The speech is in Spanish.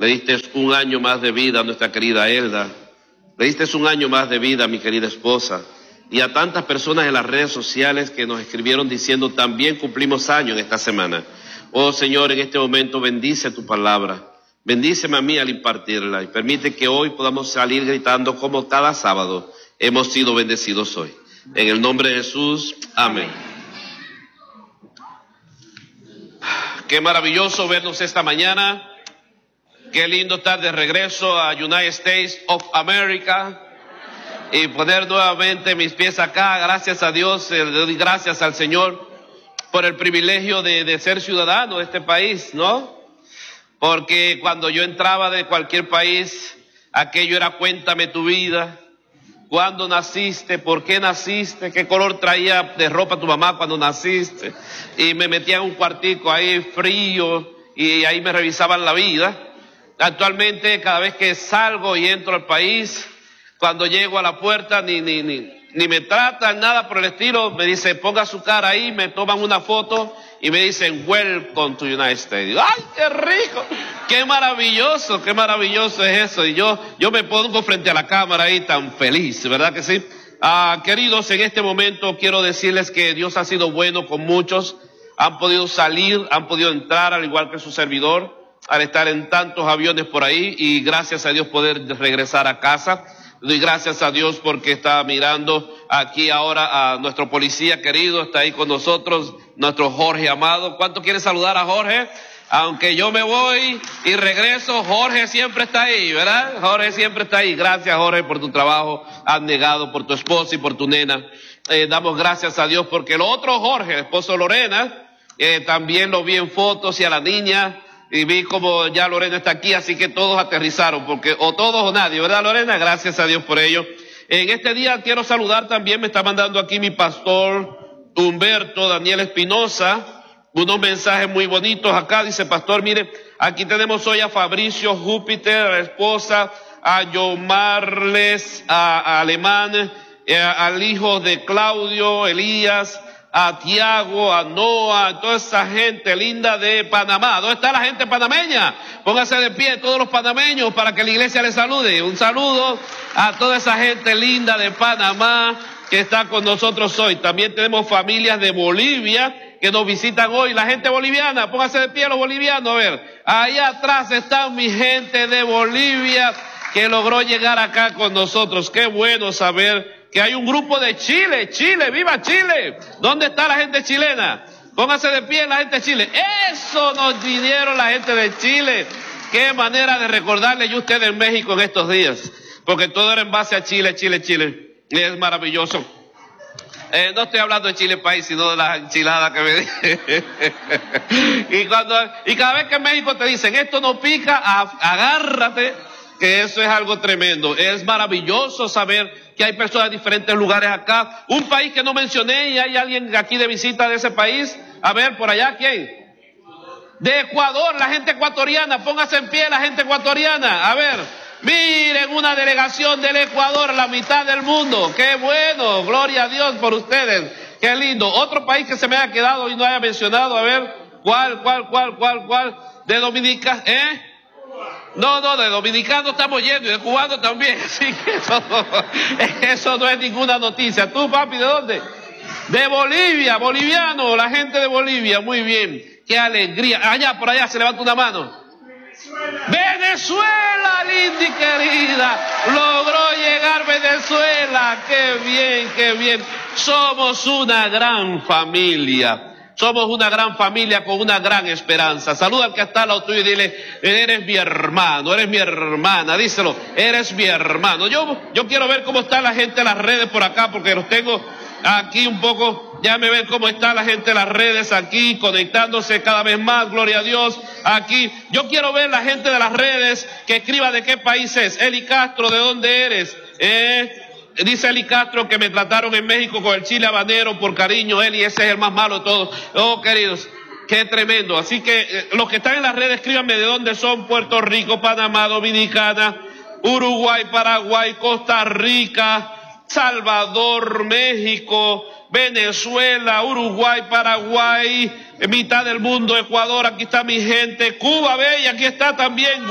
Le diste un año más de vida a nuestra querida Elda. Le diste un año más de vida a mi querida esposa. Y a tantas personas en las redes sociales que nos escribieron diciendo también cumplimos años en esta semana. Oh Señor, en este momento bendice tu palabra. Bendíceme a mí al impartirla y permite que hoy podamos salir gritando como cada sábado hemos sido bendecidos hoy. En el nombre de Jesús, amén. Qué maravilloso vernos esta mañana. Qué lindo estar de regreso a United States of America y poner nuevamente mis pies acá. Gracias a Dios, le doy gracias al Señor por el privilegio de ser ciudadano de este país, ¿no? Porque cuando yo entraba de cualquier país, aquello era cuéntame tu vida, cuándo naciste, por qué naciste, qué color traía de ropa tu mamá cuando naciste. Y me metía en un cuartico ahí frío y ahí me revisaban la vida. Actualmente cada vez que salgo y entro al país, cuando llego a la puerta ni me tratan nada por el estilo, me dicen ponga su cara ahí, me toman una foto y me dicen welcome to United States. ¡Ay, qué rico! ¡Qué maravilloso es eso! Y yo me pongo frente a la cámara ahí tan feliz, ¿verdad que sí? Queridos, en este momento quiero decirles que Dios ha sido bueno con muchos. Han podido salir, han podido entrar al igual que su servidor, al estar en tantos aviones por ahí y gracias a Dios poder regresar a casa. Doy gracias a Dios porque está mirando aquí ahora a nuestro policía querido, está ahí con nosotros, nuestro Jorge amado. ¿Cuánto quiere saludar a Jorge? Aunque yo me voy y regreso, Jorge siempre está ahí, ¿verdad? Jorge siempre está ahí. Gracias, Jorge, por tu trabajo abnegado, por tu esposa y por tu nena. Damos gracias a Dios porque el otro Jorge, el esposo Lorena, también lo vi en fotos y a la niña. Y vi como ya Lorena está aquí, así que todos aterrizaron, porque o todos o nadie, ¿verdad, Lorena? Gracias a Dios por ello. En este día quiero saludar también, me está mandando aquí mi pastor Humberto Daniel Espinosa, unos mensajes muy bonitos acá. Dice, pastor, mire, aquí tenemos hoy a Fabricio Júpiter, a la esposa, a Yomarles, a Alemán, al hijo de Claudio, Elías, a Tiago, a Noah, a toda esa gente linda de Panamá. ¿Dónde está la gente panameña? Pónganse de pie todos los panameños para que la iglesia les salude. Un saludo a toda esa gente linda de Panamá que está con nosotros hoy. También tenemos familias de Bolivia que nos visitan hoy. La gente boliviana, pónganse de pie los bolivianos. A ver, allá atrás están mi gente de Bolivia que logró llegar acá con nosotros. Qué bueno saber que hay un grupo de Chile. Chile, ¡viva Chile! ¿Dónde está la gente chilena? Pónganse de pie la gente de Chile. ¡Eso nos vinieron la gente de Chile! ¡Qué manera de recordarle yo a ustedes en México en estos días! Porque todo era en base a Chile, Chile, Chile. Y es maravilloso. No estoy hablando de Chile país, sino de las enchiladas que me dicen. y cada vez que en México te dicen, esto no pica, agárrate, que eso es algo tremendo. Es maravilloso saber que hay personas de diferentes lugares acá. Un país que no mencioné y hay alguien aquí de visita de ese país. A ver, por allá, ¿quién? De Ecuador, la gente ecuatoriana. Póngase en pie la gente ecuatoriana. A ver, miren, una delegación del Ecuador, la mitad del mundo. ¡Qué bueno! Gloria a Dios por ustedes. ¡Qué lindo! Otro país que se me haya quedado y no haya mencionado. A ver, ¿cuál? De Dominica, No, de dominicanos estamos yendo y de cubanos también, así que eso no es ninguna noticia. ¿Tú, papi, de dónde? De Bolivia, boliviano, la gente de Bolivia, muy bien, qué alegría. Allá, por allá, se levanta una mano. Venezuela, linda y querida, logró llegar Venezuela, qué bien, somos una gran familia. Somos una gran familia con una gran esperanza. Saluda al que está al lado tuyo y dile, eres mi hermano, eres mi hermana, díselo, eres mi hermano. Yo quiero ver cómo está la gente en las redes por acá, porque los tengo aquí un poco, ya me ven cómo está la gente en las redes aquí, conectándose cada vez más, gloria a Dios, aquí. Yo quiero ver la gente de las redes que escriba de qué país es. Eli Castro, ¿de dónde eres? Dice Eli Castro que me trataron en México con el chile habanero por cariño. Eli, ese es el más malo de todos. Oh, queridos, qué tremendo. Así que los que están en las redes, escríbanme de dónde son. Puerto Rico, Panamá, Dominicana, Uruguay, Paraguay, Costa Rica, Salvador, México, Venezuela, Uruguay, Paraguay, mitad del mundo, Ecuador, aquí está mi gente. Cuba, ve, y aquí está también